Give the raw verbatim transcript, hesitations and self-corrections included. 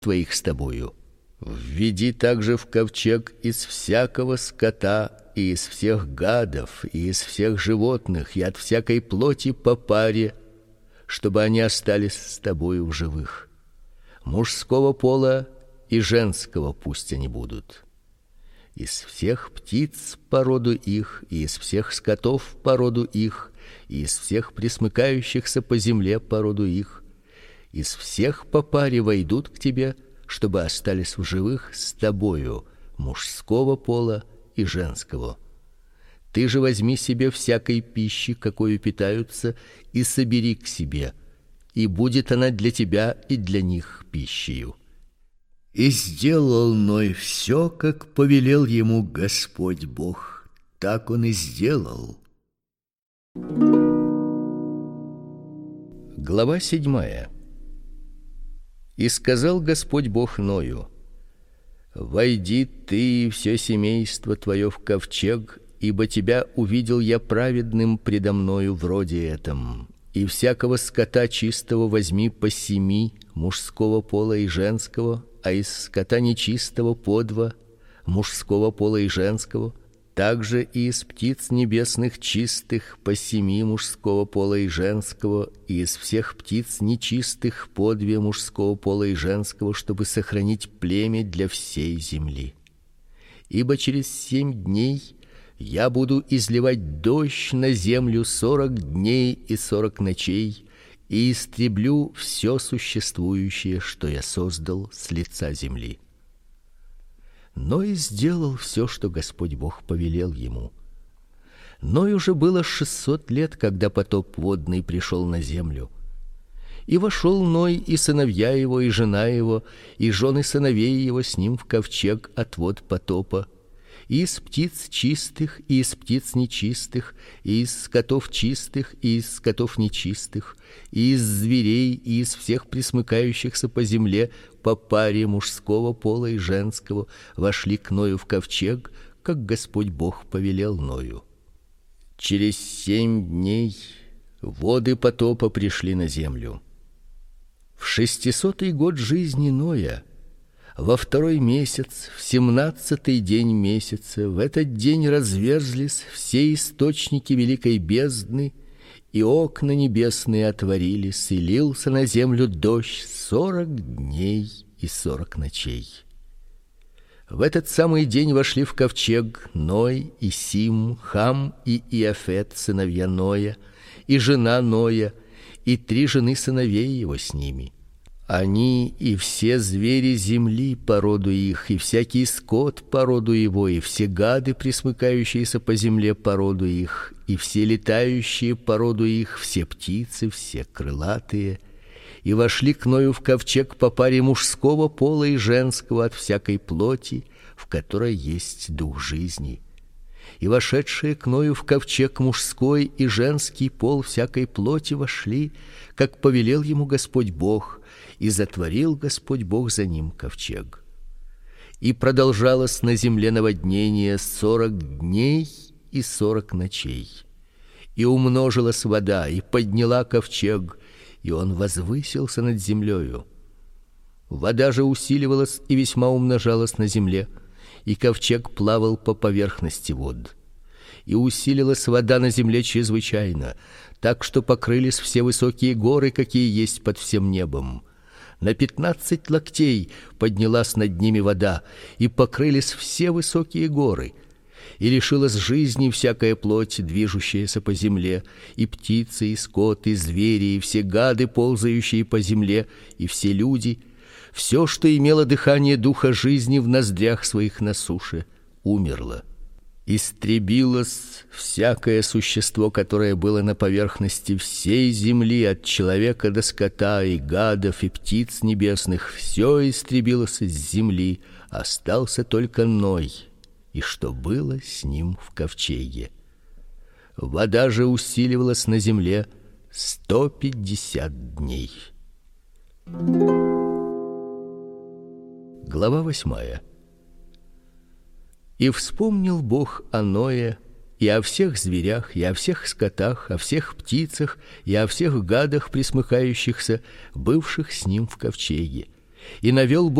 твоих с тобою. Введи также в ковчег из всякого скота и из всех гадов и из всех животных и от всякой плоти по паре, чтобы они остались с тобою в живых. Мужского пола и женского пусть они будут. Из всех птиц по роду их, и из всех скотов по роду их, и из всех пресмыкающихся по земле по роду их, из всех по паре войдут к тебе, чтобы остались в живых с тобою, мужского пола и женского. Ты же возьми себе всякой пищи, какою питаются, и собери к себе, и будет она для тебя и для них пищею. И сделал Ной все, как повелел ему Господь Бог, так он и сделал. Глава седьмая. И сказал Господь Бог Ною: войди ты и все семейство твое в ковчег, ибо тебя увидел я праведным предо мною в роде этом. И всякого скота чистого возьми по семи, мужского пола и женского, а из скота нечистого по два, мужского пола и женского, также и из птиц небесных чистых по семи, мужского пола и женского, и из всех птиц нечистых по две, мужского пола и женского, чтобы сохранить племя для всей земли. Ибо через семь дней я буду изливать дождь на землю сорок дней и сорок ночей, и истреблю все существующее, что я создал с лица земли. Ной сделал все, что Господь Бог повелел ему. Ною уже было шестьсот лет, когда потоп водный пришел на землю. И вошел Ной и сыновья его, и жена его, и жены сыновей его с ним в ковчег от вод потопа. И из птиц чистых, и из птиц нечистых, и из скотов чистых, и из скотов нечистых, и из зверей, и из всех пресмыкающихся по земле по паре мужского пола и женского вошли к Ною в ковчег, как Господь Бог повелел Ною. Через семь дней воды потопа пришли на землю. В шестисотый год жизни Ноя, во второй месяц, в семнадцатый день месяца, в этот день разверзлись все источники великой бездны, и окна небесные отворились, и лился на землю дождь сорок дней и сорок ночей. В этот самый день вошли в ковчег Ной и Сим, Хам и Иафет, сыновья Ноя, и жена Ноя, и три жены сыновей его с ними. Они и все звери земли по роду их, и всякий скот по роду его, и все гады, пресмыкающиеся по земле по роду их, и все летающие по роду их, все птицы, все крылатые, и вошли к Ною в ковчег по паре мужского пола и женского от всякой плоти, в которой есть дух жизни. И вошедшие к Ною в ковчег мужской и женский пол всякой плоти вошли, как повелел ему Господь Бог, и затворил Господь Бог за ним ковчег. И продолжалось на земле наводнение сорок дней и сорок ночей. И умножилась вода, и подняла ковчег, и он возвысился над землею. Вода же усиливалась и весьма умножалась на земле, и ковчег плавал по поверхности вод. И усилилась вода на земле чрезвычайно, так что покрылись все высокие горы, какие есть под всем небом. На пятнадцать локтей поднялась над ними вода, и покрылись все высокие горы. И лишилась жизни всякая плоть, движущаяся по земле, и птицы, и скот, и звери, и все гады, ползающие по земле, и все люди, все, что имело дыхание духа жизни в ноздрях своих на суше, умерло. Истребилось всякое существо, которое было на поверхности всей земли, от человека до скота и гадов и птиц небесных, все истребилось с земли, остался только Ной, и что было с ним в ковчеге. Вода же усиливалась на земле сто пятьдесят дней. Глава восьмая. И вспомнил Бог о Ное и о всех зверях, и о всех скотах, о всех птицах, и о всех гадах пресмыкающихся, бывших с ним в ковчеге, и навел